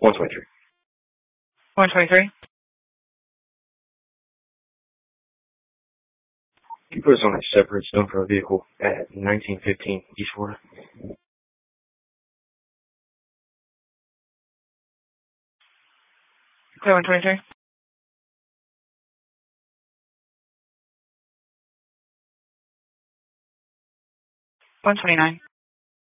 123. 123. You put us on a separate stone for a vehicle at 1915 East Florida. Clear 123. 129.